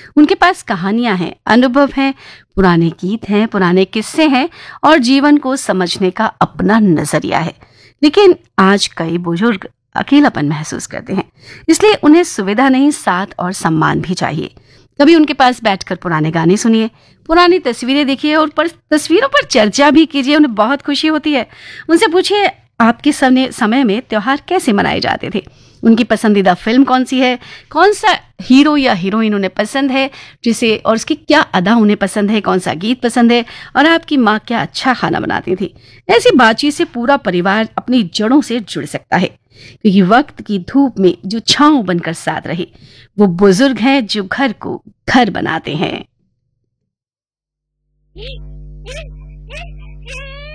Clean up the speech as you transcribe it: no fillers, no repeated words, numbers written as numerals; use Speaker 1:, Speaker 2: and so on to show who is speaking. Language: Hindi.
Speaker 1: उनके पास कहानियां हैं, अनुभव हैं, पुराने गीत हैं, पुराने किस्से हैं और जीवन को समझने का अपना नजरिया है। लेकिन आज कई बुजुर्ग अकेलापन महसूस करते हैं, इसलिए उन्हें सुविधा नहीं, साथ और सम्मान भी चाहिए। कभी उनके पास बैठकर पुराने गाने सुनिए, पुरानी तस्वीरें देखिए और तस्वीरों पर चर्चा भी कीजिए। उन्हें बहुत खुशी होती है। उनसे पूछिए आपके समय में त्योहार कैसे मनाए जाते थे, उनकी पसंदीदा फिल्म कौन सी है, कौन सा हीरो या हीरोइन उन्हें पसंद है जिसे, और उसकी क्या अदा उन्हें पसंद है, कौन सा गीत पसंद है और आपकी माँ क्या अच्छा खाना बनाती थी। ऐसी बातचीत से पूरा परिवार अपनी जड़ों से जुड़ सकता है, क्योंकि वक्त की धूप में जो छांव बनकर साथ रहे वो बुजुर्ग हैं जो घर को घर बनाते हैं।